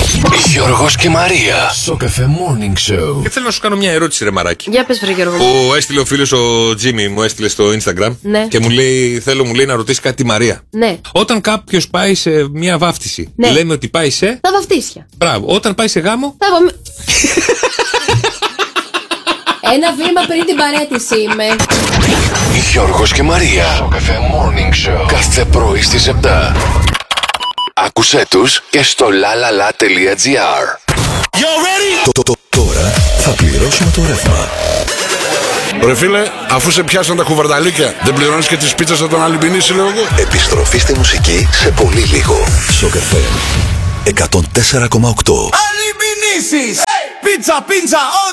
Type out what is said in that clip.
Γιώργος και Μαρία. Σοκαφέ Morning Show. Και θέλω να σου κάνω μια ερώτηση, ρε μαράκι. Για πες, βρε Γιώργο. Έστειλε ο φίλος ο Τζίμι, μου έστειλε στο Instagram. Ναι. Και μου λέει, μου λέει να ρωτήσει κάτι τη Μαρία. Ναι. Όταν κάποιος πάει σε μια βάφτιση, Ναι. λέμε ότι πάει σε. Τα βαφτίσια. Μπράβο. Όταν πάει σε γάμο. Θα πάμε. Ένα βήμα πριν την παρέτηση είμαι. Γιώργος και Μαρία. Σοκαφέ Morning Show. Κάθε πρωί στις 7. Άκουσέ τους και στο lalala.gr. Τώρα θα πληρώσουμε το ρεύμα. Ρε φίλε, αφού σε πιάσαν τα κουβαρνταλίκια, δεν πληρώνεις και τις πίτσες θα τον αλυμπινίσει, λέω εγώ. Επιστροφή στη μουσική σε πολύ λίγο. Σοκαφέ 104,8. Αλυμπινίσεις! Πίτσα, πίτσα,